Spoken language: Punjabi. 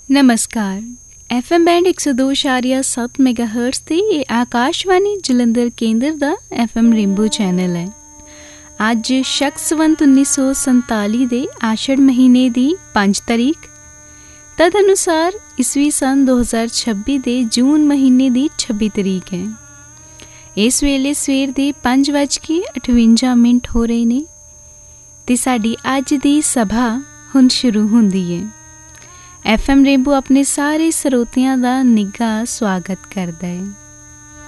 ਨਮਸਕਾਰ। FM ਬੈਂਡ 102.7 ਮੈਗਾਹਰਟਜ਼ 'ਤੇ ਇਹ ਆਕਾਸ਼ਵਾਣੀ ਜਲੰਧਰ ਕੇਂਦਰ ਦਾ FM ਰੇਨਬੋ ਚੈਨਲ ਹੈ। ਅੱਜ ਸ਼ਕਸਵੰਤ 1947 ਦੇ ਆਸ਼ੜ ਮਹੀਨੇ ਦੀ 5 ਤਰੀਕ, ਤਦ ਅਨੁਸਾਰ ਈਸਵੀ ਸਨ 2026 ਦੇ ਜੂਨ ਮਹੀਨੇ ਦੀ 26 ਤਰੀਕ ਹੈ। ਇਸ ਵੇਲੇ ਸਵੇਰ ਦੇ 5:58 ਹੋ ਰਹੇ ਨੇ ਅਤੇ ਸਾਡੀ ਅੱਜ ਦੀ ਸਭਾ ਹੁਣ ਸ਼ੁਰੂ ਹੁੰਦੀ ਹੈ। FM ਰੇਨਬੋ ਆਪਣੇ ਸਾਰੇ ਸਰੋਤਿਆਂ ਦਾ ਨਿੱਘਾ ਸਵਾਗਤ ਕਰਦਾ ਹੈ।